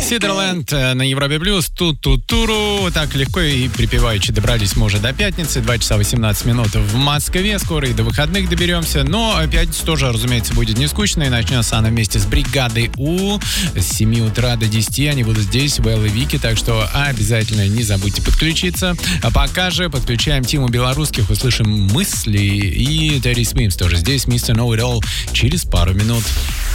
Сидерленд на Европе Плюс, Ту-ту-туру. Так легко и припеваючи добрались мы уже до пятницы. 2 часа 18 минут в Москве. Скоро и до выходных доберемся. Но пятница тоже, разумеется, будет не скучной. Начнется она вместе с бригадой У. С 7 утра до 10 они будут здесь, Вэл и Вики. Так что обязательно не забудьте подключиться. А пока же подключаем Тиму Белорусских. Услышим мысли. И Терри Смитс тоже здесь. Mr. Know It All через пару минут.